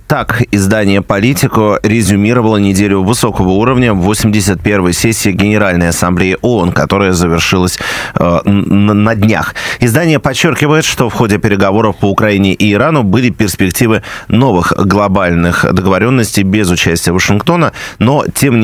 Так издание «Политико» резюмировало неделю высокого уровня 81-й сессии Генеральной Ассамблеи ООН, которая завершилась на днях. Издание подчеркивает, что в ходе переговоров по Украине и Ирану были перспективы новых глобальных договоренностей без участия Вашингтона, но тем не